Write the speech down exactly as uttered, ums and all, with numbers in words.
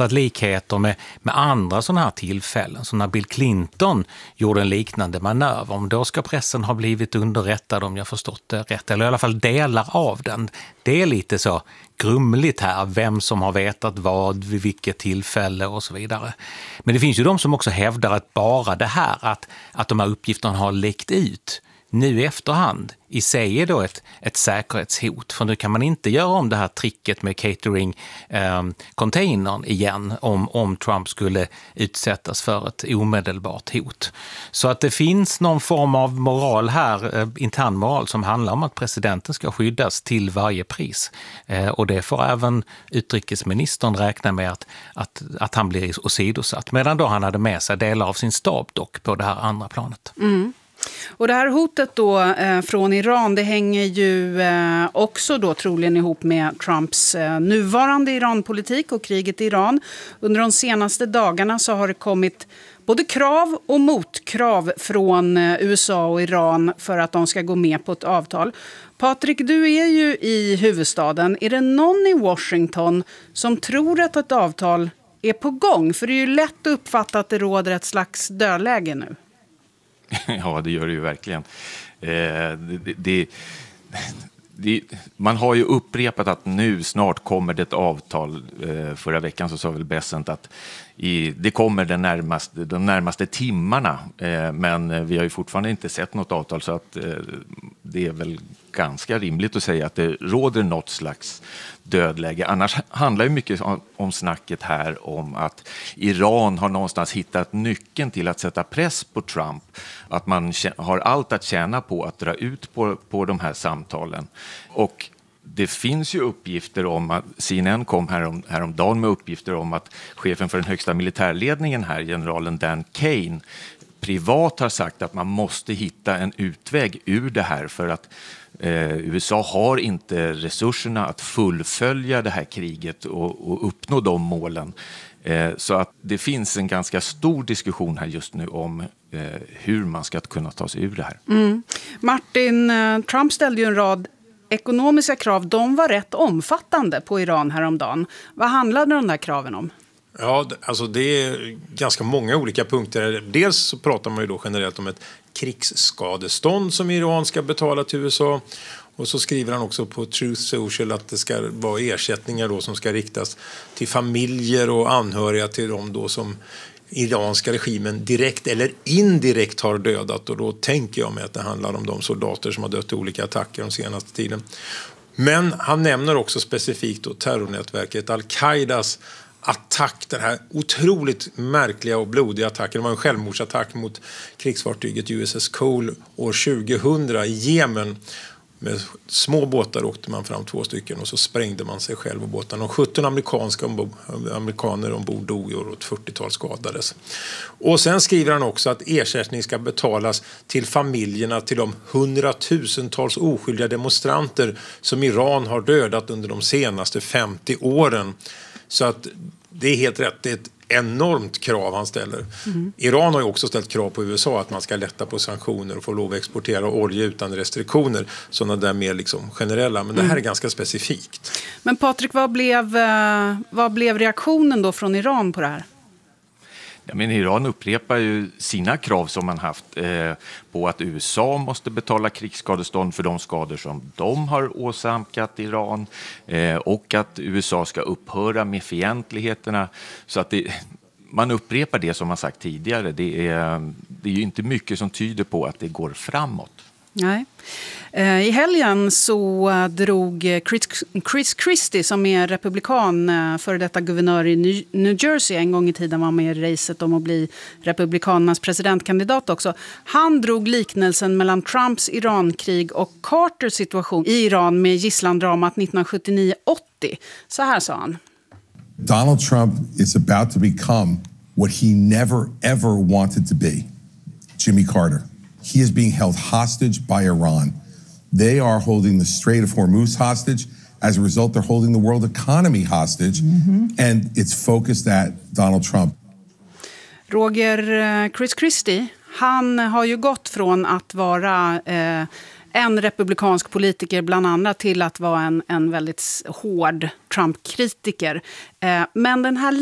hittat likheter med, med andra sådana här tillfällen. Så när Bill Clinton gjorde en liknande manöver, om då ska pressen ha blivit underrättad om jag förstått det rätt, eller i alla fall delar av den. Det är lite så grumligt här, vem som har vetat vad, vid vilket tillfälle och så vidare. Men det finns ju de som också hävdar att bara det här, att, att de här uppgifterna har läckt ut nu i efterhand, i sig är då ett, ett säkerhetshot. För nu kan man inte göra om det här tricket med catering-containern eh, igen om, om Trump skulle utsättas för ett omedelbart hot. Så att det finns någon form av moral här, eh, intern moral, som handlar om att presidenten ska skyddas till varje pris. Eh, och det får även utrikesministern räkna med att, att, att han blir åsidosatt. Medan då han hade med sig delar av sin stab dock på det här andra planet. Mm. Och det här hotet då eh, från Iran, det hänger ju eh, också då troligen ihop med Trumps eh, nuvarande Iranpolitik och kriget i Iran. Under de senaste dagarna så har det kommit både krav och motkrav från eh, U S A och Iran för att de ska gå med på ett avtal. Patrik, du är ju i huvudstaden. Är det någon i Washington som tror att ett avtal är på gång? För det är ju lätt att uppfatta att det råder ett slags dödläge nu. Ja, det gör det ju verkligen. Eh, det, det, det, man har ju upprepat att nu snart kommer det ett avtal. Eh, förra veckan så sa väl Bessent att i, det kommer den närmaste, de närmaste timmarna. Eh, men vi har ju fortfarande inte sett något avtal, så att eh, det är väl ganska rimligt att säga att det råder något slags dödläge. Annars handlar ju mycket om, om snacket här om att Iran har någonstans hittat nyckeln till att sätta press på Trump. Att man har allt att tjäna på att dra ut på, på de här samtalen. Och det finns ju uppgifter om att C N N kom härom, häromdagen med uppgifter om att chefen för den högsta militärledningen här, generalen Dan Kane, privat har sagt att man måste hitta en utväg ur det här, för att eh, U S A har inte resurserna att fullfölja det här kriget och, och uppnå de målen. Eh, så att det finns en ganska stor diskussion här just nu om eh, hur man ska kunna ta sig ur det här. Mm. Martin, eh, Trump ställde ju en rad ekonomiska krav. De var rätt omfattande på Iran häromdagen. Vad handlade de där kraven om? Ja, alltså det är ganska många olika punkter. Dels så pratar man ju då generellt om ett krigsskadestånd som Iran ska betala till U S A. Och så skriver han också på Truth Social att det ska vara ersättningar då som ska riktas till familjer och anhöriga till dem då som iranska regimen direkt eller indirekt har dödat. Och då tänker jag mig att det handlar om de soldater som har dött i olika attacker de senaste tiden. Men han nämner också specifikt då terrornätverket Al-Qaidas attack, den här otroligt märkliga och blodiga attacken. Det var en självmordsattack mot krigsfartyget U S S Cole år tjugohundra i Jemen. Med små båtar åkte man fram två stycken och så sprängde man sig själv och båtarna. Och sjutton amerikanska ombord, amerikaner ombord dog och ett fyrtiotal skadades. Och sen skriver han också att ersättning ska betalas till familjerna till de hundratusentals oskyldiga demonstranter som Iran har dödat under de senaste femtio åren. Så att det är helt rätt, det är ett enormt krav han ställer. Mm. Iran har ju också ställt krav på U S A att man ska lätta på sanktioner och få lov att exportera olja utan restriktioner. Sådana där mer liksom generella, men det här är mm. ganska specifikt. Men Patrik, vad blev, vad blev reaktionen då från Iran på det här? Ja, men Iran upprepar ju sina krav som man haft eh, på att U S A måste betala krigsskadestånd för de skador som de har åsamkat Iran eh, och att U S A ska upphöra med fientligheterna. Så att det, man upprepar det som man sagt tidigare. Det är, det är ju inte mycket som tyder på att det går framåt. Nej. I helgen så drog Chris, Chris Christie, som är republikan, för detta guvernör i New Jersey, en gång i tiden var med i racet om att bli republikanernas presidentkandidat också. Han drog liknelsen mellan Trumps Irankrig och Carters situation i Iran med gisslandramat nittonhundrasjuttionio åttio. Så här sa han. Donald Trump is about to become what he never ever wanted to be. Jimmy Carter. He is being held hostage by Iran. They are holding the Strait of Hormuz hostage. As a result, they're holding the world economy hostage. Mm-hmm. And it's focused at Donald Trump. Roger, Chris Christie, han har ju gått från att vara eh, en republikansk politiker bland andra till att vara en, en väldigt hård Trump-kritiker. Eh, men den här